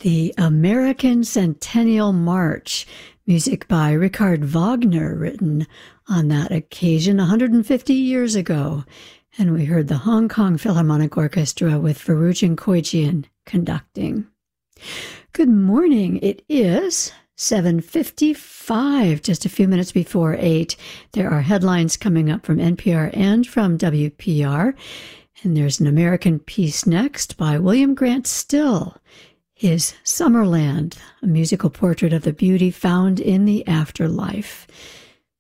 The American Centennial March, music by Richard Wagner, written on that occasion 150 years ago. And we heard the Hong Kong Philharmonic Orchestra with Varujan Koijian conducting. Good morning. It is 7:55, just a few minutes before 8. There are headlines coming up from NPR and from WPR. And there's an American piece next by William Grant Still. His Summerland, a musical portrait of the beauty found in the afterlife.